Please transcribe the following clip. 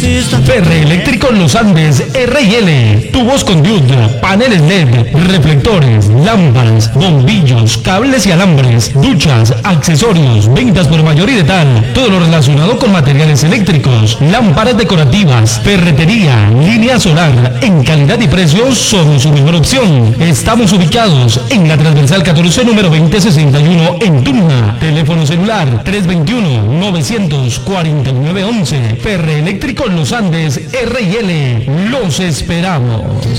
exista. Ferreeléctrico Los Andes R&L, tubos con diode, paneles LED, reflectores, lámparas, bombillos, cables y alambres, duchas, accesorios, ventas por mayor y de tal, todo lo relacionado con materiales eléctricos, lámparas decorativas, ferretería, línea solar, en calidad y precios somos su mejor opción. Estamos ubicados en la transversal 14 número 2061 en Tunja. Teléfono celular 321-949-11. Ferreeléctrico Los Andes R&L. Los esperamos.